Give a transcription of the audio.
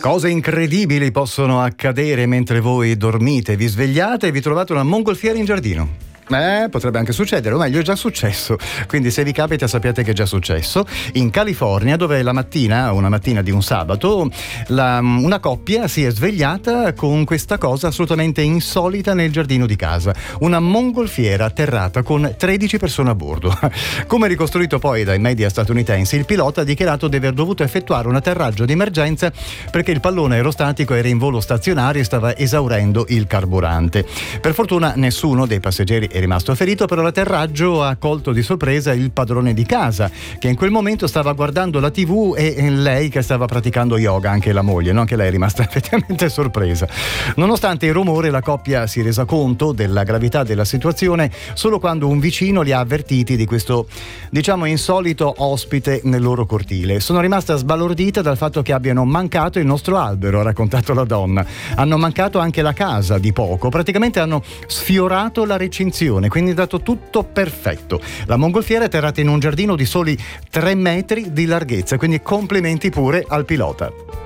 Cose incredibili possono accadere mentre voi dormite, vi svegliate e vi trovate una mongolfiera in giardino. Potrebbe anche succedere, o meglio è già successo, quindi se vi capita sappiate che è già successo in California, dove una mattina di un sabato, una coppia si è svegliata con questa cosa assolutamente insolita nel giardino di casa: una mongolfiera atterrata con 13 persone a bordo. Come ricostruito poi dai media statunitensi, il pilota ha dichiarato di aver dovuto effettuare un atterraggio di emergenza perché il pallone aerostatico era in volo stazionario e stava esaurendo il carburante. Per fortuna nessuno dei passeggeri è rimasto ferito, però l'atterraggio ha colto di sorpresa il padrone di casa, che in quel momento stava guardando la TV, e lei che stava praticando yoga, anche la moglie, no? Anche lei è rimasta effettivamente sorpresa. Nonostante il rumore, la coppia si è resa conto della gravità della situazione solo quando un vicino li ha avvertiti di questo, insolito ospite nel loro cortile. Sono rimasta sbalordita dal fatto che abbiano mancato il nostro albero, ha raccontato la donna. Hanno mancato anche la casa di poco, praticamente hanno sfiorato la recinzione, quindi è dato tutto perfetto. La mongolfiera è atterrata in un giardino di soli 3 metri di larghezza, quindi complimenti pure al pilota.